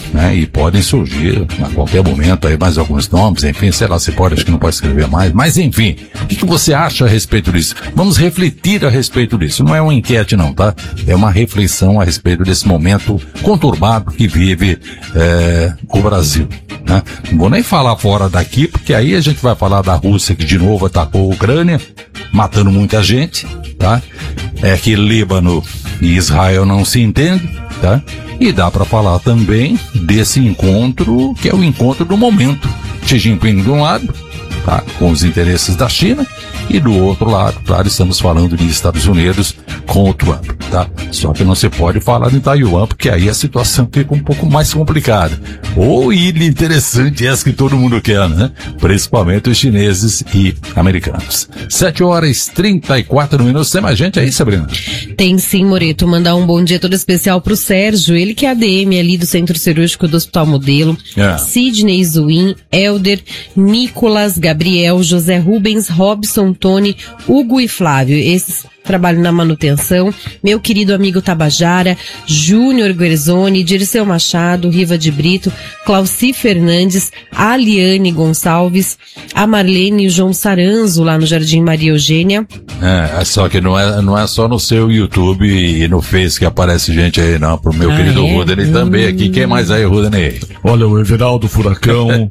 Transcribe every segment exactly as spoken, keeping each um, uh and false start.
né? E podem surgir a qualquer momento aí mais alguns nomes, enfim, sei lá se pode, acho que não pode escrever mais, mas enfim, o que, que você acha a respeito disso? Vamos refletir a respeito disso, não é uma enquete não, tá? É uma reflexão a respeito desse momento conturbado que vive é, o Brasil, né? Não vou nem falar fora daqui, porque aí a gente vai falar da Rússia que de novo atacou a Ucrânia, matando muita gente, tá? É que Líbano e Israel não se entendem, tá? E dá para falar também desse encontro, que é o encontro do momento. Xi Jinping de um lado, tá? Com os interesses da China, e do outro lado, claro, estamos falando de Estados Unidos com o Trump, tá? Só que não se pode falar em Taiwan, porque aí a situação fica um pouco mais complicada. Ou ilha interessante essa que todo mundo quer, né? Principalmente os chineses e americanos. sete horas e trinta e quatro minutos. Tem mais gente aí, Sabrina? Tem sim, Moreto. Mandar um bom dia todo especial pro Sérgio, ele que é A D M ali do Centro Cirúrgico do Hospital Modelo. É. Sidney Zuin, Helder, Nicolas, Gabriel, José Rubens, Robson, Tony, Hugo e Flávio. Esses trabalham na manutenção. Meu querido amigo Tabajara, Júnior Guerzoni, Dirceu Machado, Riva de Brito, Clauci Fernandes, Aliane Gonçalves, a Marlene e o João Saranzo lá no Jardim Maria Eugênia. É, só que não é, não é só no seu YouTube e no Face que aparece gente aí, não. Pro meu ah, querido é? Rudney hum. também aqui. Quem mais aí, Rudney? Olha, o Everaldo Furacão,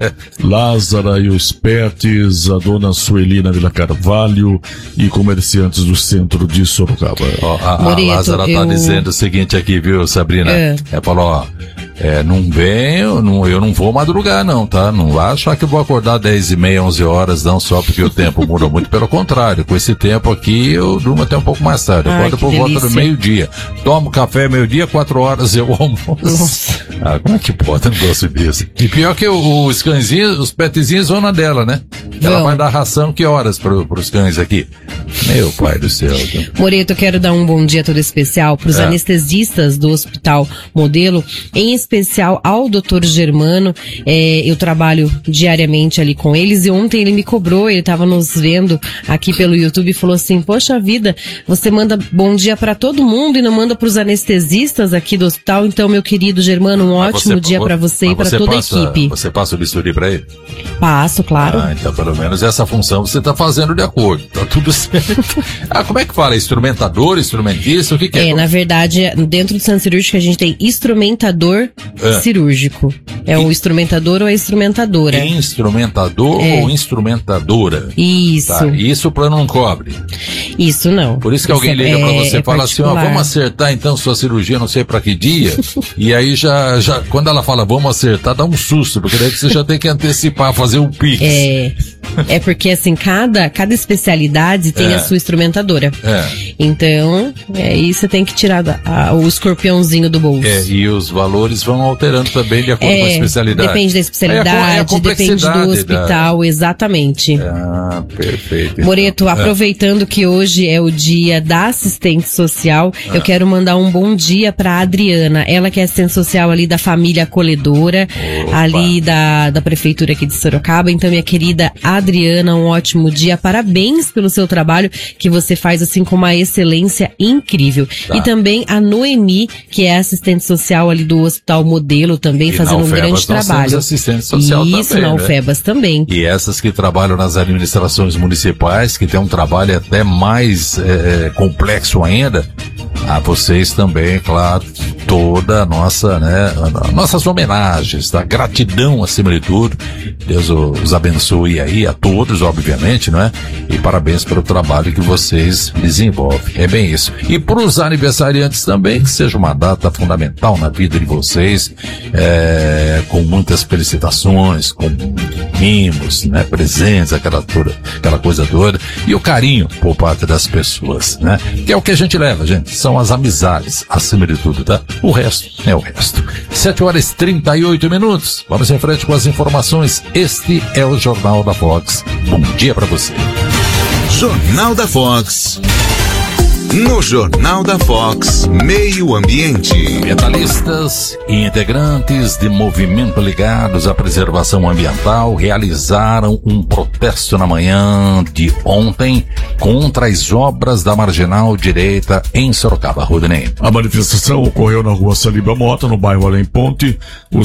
Lázara e os Pets, a dona Suelina Vila Carvalho e comerciantes do centro de Sorocaba. Ó, a, Moreto, a Lázara eu... tá dizendo o seguinte aqui, viu, Sabrina? É. Ela falou, ó, é, não venho, não, eu não vou madrugar não, tá? Não vai achar que eu vou acordar dez e meia, onze horas, não, só porque o tempo muda muito, pelo contrário, com esse tempo aqui eu durmo até um pouco mais tarde, eu acordo por volta do meio-dia, tomo café meio-dia, quatro horas eu almoço. Nossa. Ah, como é que pode? Eu não gosto disso. E pior que o, os cãezinhos, os petzinhos vão na dela, né? Ela Bom. vai dar ração que horas pro, pros cães aqui? Meu pai do céu. Moreto, eu quero dar um bom dia todo especial para os é. anestesistas do Hospital Modelo, em especial ao doutor Germano. É, eu trabalho diariamente ali com eles e ontem ele me cobrou, ele estava nos vendo aqui pelo YouTube e falou assim, poxa vida, você manda bom dia para todo mundo e não manda para os anestesistas aqui do hospital, então meu querido Germano, um mas ótimo você, dia para você e para toda passa, a equipe. Você passa o bisturi para ele? Passo, claro. Ah, então pelo menos essa função você está fazendo de acordo, tá tudo certo. Ah, como é que fala? Instrumentador, instrumentista, o que que é? É, na verdade, dentro do centro cirúrgico a gente tem instrumentador é. cirúrgico. É o instrumentador ou a instrumentadora. Instrumentador é. ou instrumentadora. Isso. Tá, isso o plano não cobre. Isso não. Por isso que isso alguém liga é, pra você e é fala particular. assim, ó, vamos acertar então sua cirurgia, não sei pra que dia. E aí já, já, quando ela fala vamos acertar, dá um susto, porque daí você já tem que antecipar, fazer um pix. É. É porque assim, cada, cada especialidade tem é. a sua instrumentadora. É. Então, aí você tem que tirar da, a, o escorpiãozinho do bolso. É, e os valores vão alterando também de acordo é, com a especialidade. Depende da especialidade, é a, é a depende do hospital, da... exatamente. Ah, perfeito. Moreto, então. aproveitando é. que hoje é o dia da assistente social, ah. eu quero mandar um bom dia pra Adriana. Ela que é assistente social ali da família acolhedora, Opa. ali da, da prefeitura aqui de Sorocaba. Então, minha querida Adriana, um ótimo dia. Parabéns pelo seu trabalho que você faz assim com uma excelência incrível. Tá. E também a Noemi, que é assistente social ali do Hospital Modelo também, e fazendo um grande trabalho. Assistente social Isso, também, na né? UFEBAS também. E essas que trabalham nas administrações municipais, que tem um trabalho até mais é, complexo ainda, a vocês também, claro, toda a nossa, né, a nossas homenagens, tá? Gratidão acima de tudo. Deus os abençoe aí a todos, obviamente, não é? E parabéns pelo trabalho que vocês desenvolvem. É bem isso. E para os aniversariantes também, que seja uma data fundamental na vida de vocês, é, com muitas felicitações, com mimos, né, presentes, aquela, toda, aquela coisa toda, e o carinho por parte das pessoas, né? Que é o que a gente leva, gente. São as amizades, acima de tudo, tá? O resto é o resto. sete horas e trinta e oito minutos. Vamos em frente com as informações. Este é o Jornal da Fox. Bom dia para você. Jornal da Fox. No Jornal da Fox, Meio Ambiente. Ambientalistas e integrantes de movimento ligados à preservação ambiental realizaram um protesto na manhã de ontem contra as obras da Marginal Direita em Sorocaba. Rudney. A manifestação ocorreu na rua Saliba Mota, no bairro Além Ponte. Os